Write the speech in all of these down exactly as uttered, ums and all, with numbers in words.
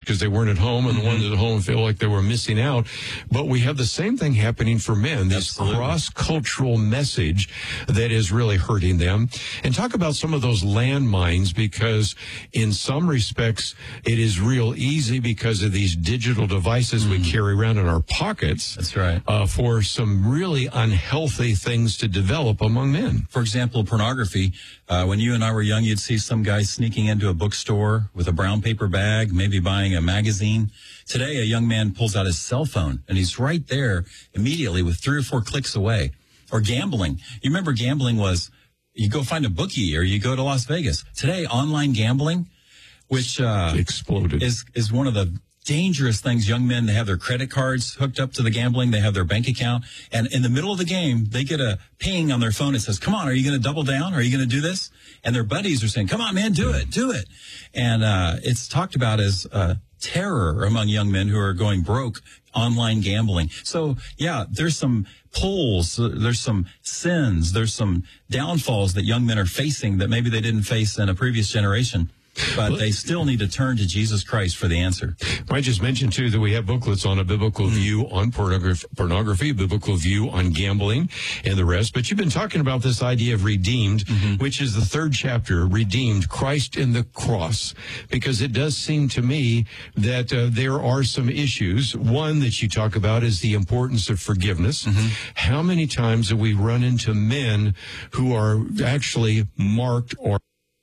because they weren't at home, and mm-hmm. the ones at home feel like they were missing out. But we have the same thing happening for men, this Absolutely. cross-cultural message that is really hurting them. And talk about some of those landmines, because in some respects, it is real easy because of these digital devices mm. we carry around in our pockets. That's right. Uh, for some really unhealthy things to develop among men. For example, pornography. Uh, when you and I were young, you'd see some guy sneaking into a bookstore with a brown paper bag, maybe buying a magazine. Today, a young man pulls out his cell phone, and he's right there immediately with three or four clicks away. Or gambling. You remember gambling was, you go find a bookie or you go to Las Vegas. Today, online gambling, which uh, exploded, is is one of the dangerous things. Young men, they have their credit cards hooked up to the gambling. They have their bank account. And in the middle of the game, they get a ping on their phone. It says, come on, are you going to double down? Are you going to do this? And their buddies are saying, come on, man, do it, do it. And uh, it's talked about as uh, terror among young men who are going broke online gambling. So, yeah, there's some pulls, there's some sins, there's some downfalls that young men are facing that maybe they didn't face in a previous generation. But they still need to turn to Jesus Christ for the answer. I just mentioned, too, that we have booklets on a biblical mm. view on pornography, pornography, biblical view on gambling, and the rest. But you've been talking about this idea of redeemed, mm-hmm. which is the third chapter, redeemed, Christ in the cross. Because it does seem to me that uh, there are some issues. One that you talk about is the importance of forgiveness. Mm-hmm. How many times have we run into men who are actually marked or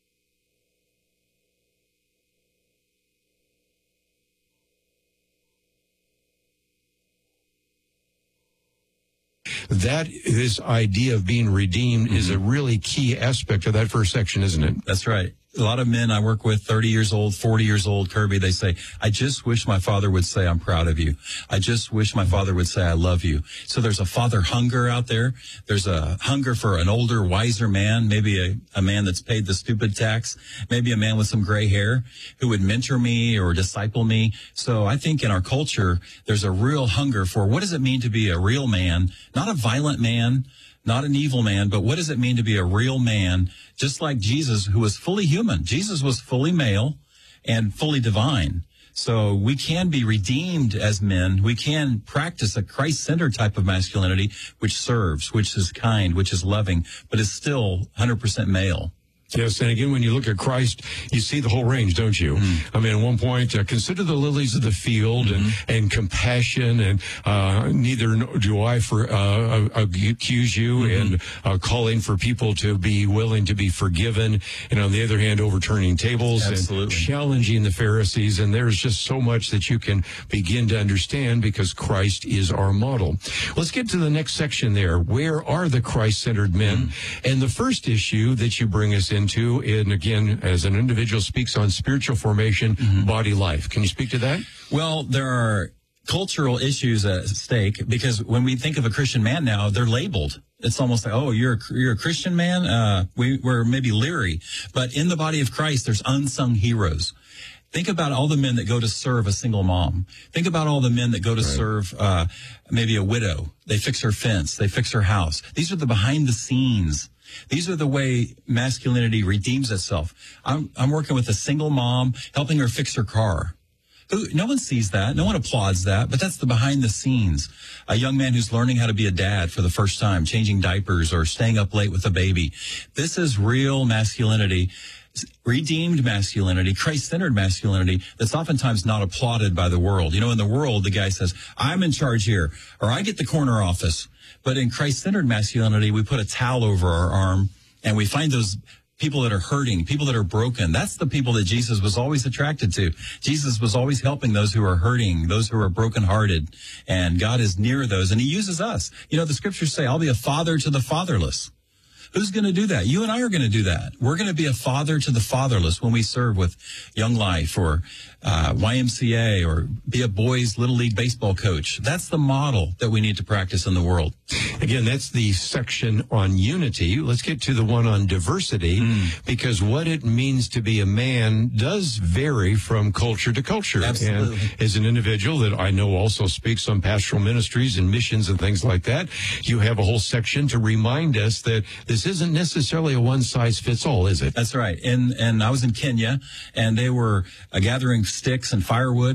that this idea of being redeemed mm-hmm. is a really key aspect of that first section, isn't it? That's right. A lot of men I work with, thirty years old, forty years old, Kirby, they say, I just wish my father would say I'm proud of you. I just wish my father would say I love you. So there's a father hunger out there. There's a hunger for an older, wiser man, maybe a, a man that's paid the stupid tax, maybe a man with some gray hair who would mentor me or disciple me. So I think in our culture, there's a real hunger for what does it mean to be a real man, not a violent man, not an evil man, but what does it mean to be a real man, just like Jesus, who was fully human. Jesus was fully male and fully divine. So we can be redeemed as men. We can practice a Christ-centered type of masculinity, which serves, which is kind, which is loving, but is still one hundred percent male. Yes, and again, when you look at Christ, you see the whole range, don't you? Mm-hmm. I mean, at one point, uh, consider the lilies of the field mm-hmm. and, and compassion, and uh, neither do I for uh, accuse you, mm-hmm. and uh, calling for people to be willing to be forgiven, and on the other hand, overturning tables Absolutely. and challenging the Pharisees. And there's just so much that you can begin to understand because Christ is our model. Let's get to the next section there. Where are the Christ-centered men? Mm-hmm. And the first issue that you bring us in into, and again, as an individual, speaks on spiritual formation, mm-hmm. body life. Can you speak to that? Well, there are cultural issues at stake because when we think of a Christian man now, they're labeled. It's almost like, oh, you're a, you're a Christian man? Uh, we, we're maybe leery. But in the body of Christ, there's unsung heroes. Think about all the men that go to serve a single mom. Think about all the men that go to right. serve uh, maybe a widow. They fix her fence. They fix her house. These are the behind the scenes. These are the way masculinity redeems itself. I'm, I'm working with a single mom, helping her fix her car. No one sees that. No one applauds that, but that's the behind the scenes. A young man who's learning how to be a dad for the first time, changing diapers or staying up late with a baby. This is real masculinity, redeemed masculinity, Christ-centered masculinity that's oftentimes not applauded by the world. You know, in the world, the guy says, I'm in charge here, or I get the corner office. But in Christ-centered masculinity, we put a towel over our arm and we find those people that are hurting, people that are broken. That's the people that Jesus was always attracted to. Jesus was always helping those who are hurting, those who are brokenhearted. And God is near those, and he uses us. You know, the scriptures say, I'll be a father to the fatherless. Who's going to do that? You and I are going to do that. We're going to be a father to the fatherless when we serve with Young Life or uh, Y M C A or be a boys' Little League baseball coach. That's the model that we need to practice in the world. Again, that's the section on unity. Let's get to the one on diversity, mm. because what it means to be a man does vary from culture to culture. Absolutely. And as an individual that I know also speaks on pastoral ministries and missions and things like that, you have a whole section to remind us that this isn't necessarily a one-size-fits-all, is it? That's right. And, and I was in Kenya, and they were uh, gathering sticks and firewood